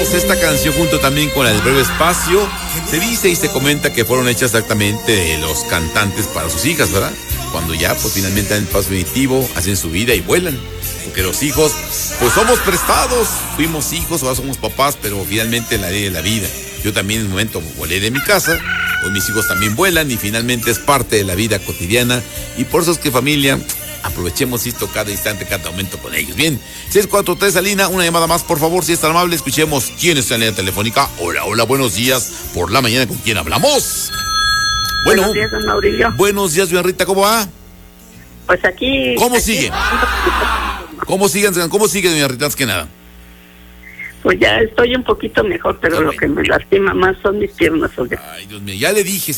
pues esta canción junto también con El Breve Espacio, se dice y se comenta que fueron hechas exactamente de los cantantes para sus hijas, ¿verdad? Cuando ya pues finalmente dan el paso definitivo, hacen su vida y vuelan. Porque los hijos, pues somos prestados, fuimos hijos, ahora somos papás, pero finalmente la ley de la vida. Yo también en un momento volé de mi casa, hoy mis hijos también vuelan y finalmente es parte de la vida cotidiana. Y por eso es que, familia, aprovechemos esto cada instante, cada momento con ellos. Bien, 643 Alina, una llamada más, por favor, si es tan amable. Escuchemos quién está en la línea telefónica. Hola, hola, buenos días. Por la mañana, ¿con quién hablamos? Bueno, buenos días, don Maurilio. Buenos días, doña Rita, ¿cómo va? Pues aquí... ¿Cómo aquí sigue? ¿Cómo sigue, doña Rita, antes que nada? Pues ya estoy un poquito mejor, pero lo que me lastima más son mis piernas. Ay, Dios mío, ya le dije,